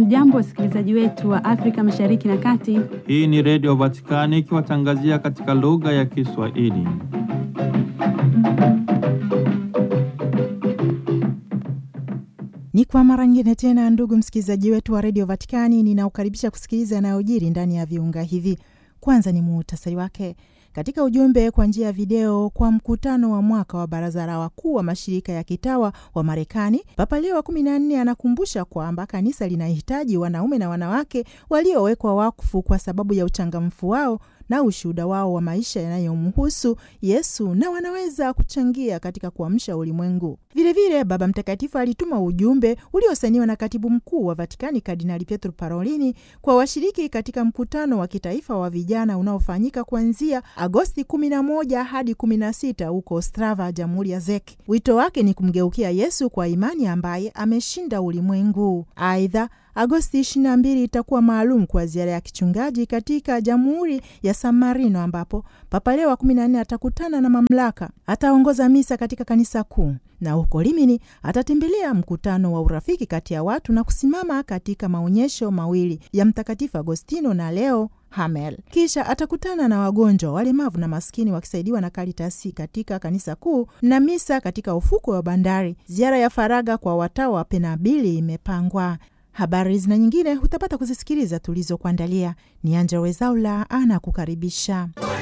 Hamjambo wasikilizaji wetu wa Afrika Mashariki na Kati. Hii ni Radio Vatikani ikiwatangazia katika lugha ya Kiswahili. Ni kwa mara nyingine tena, ndugu msikilizaji wetu wa Radio Vatikani, ninaukaribisha kusikiliza yanayojiri ndani ya viunga hivi. Kwanza ni muhtasari wake. Katika ujumbe kwa njia ya video kwa mkutano wa mwaka wa Baraza la Wakuu wa Mashirika ya Kitawa wa Marekani, Papa Leo wa 14 anakumbusha kwamba kanisa linahitaji wanaume na wanawake waliowekwa wakfu kwa sababu ya uchangamfu wao na ushuhuda wao wa maisha yanayomhusu Yesu, na wanaweza kuchangia katika kuamsha ulimwengu. Vilevile Baba Mtakatifu alituma ujumbe uliosainiwa na Katibu Mkuu wa Vatikani Kardinali Pietro Parolini kwa washiriki katika mkutano wa kitaifa wa vijana unaofanyika kuanzia Agosti 11 hadi 16 huko Ostrava, Jamhuri ya Czech. Wito wake ni kumgeukia Yesu kwa imani ambaye ameshinda ulimwengu. Aidha, Agosti 22 itakuwa maalum kwa ziara ya kichungaji katika Jamhuri ya San Marino, ambapo Papa Leo wa 14 atakutana na mamlaka, ataongoza misa katika kanisa kuu, na huko Rimini atatembelea mkutano wa urafiki kati ya watu na kusimama katika maonyesho mawili ya Mtakatifu Agostino na Leo Hamel. Kisha atakutana na wagonjwa, walemavu na maskini wakisaidiwa na Karitasi katika kanisa kuu na misa katika ufuko wa bandari. Ziara ya faraga kwa watawa wa Penabili imepangwa. Habari zina nyingine hutapata kuzisikiliza tulizokuandalia. Ni Angella Rwezaula anakukaribisha.